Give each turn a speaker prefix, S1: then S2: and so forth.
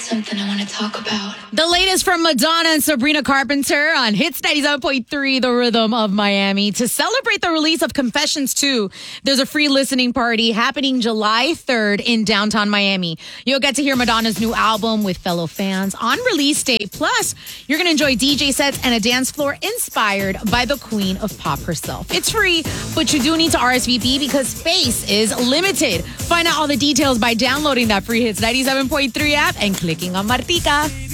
S1: something I want to talk about.
S2: The latest from Madonna and Sabrina Carpenter on Hits 97.3, The Rhythm of Miami. To celebrate the release of Confessions 2, there's a free listening party happening July 3rd in downtown Miami. You'll get to hear Madonna's new album with fellow fans on release date. Plus, you're going to enjoy DJ sets and a dance floor inspired by the queen of pop herself. It's free, but you do need to RSVP because space is limited. Find out all the details by downloading that free Hits 97.3 app and clicking on Martica.